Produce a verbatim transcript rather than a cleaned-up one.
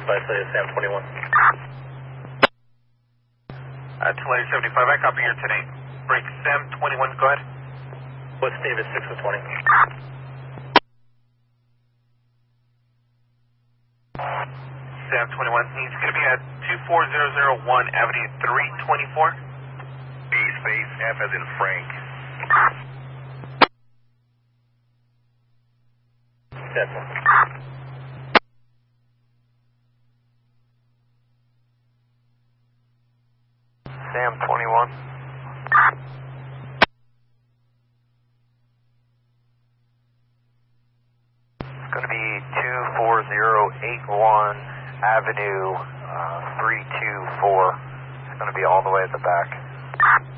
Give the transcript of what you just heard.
isolated Sam twenty-one. Uh, Tulare seventy-five, I copy your today. Break Sam twenty-one, go ahead. What's David six and twenty? Sam twenty-one, he's going to be at two four zero zero one Avenue three twenty-four. B space, F as in Frank. That's Sam twenty-one. It's going to be two four zero eight one Avenue uh, three two four. It's going to be all the way at the back.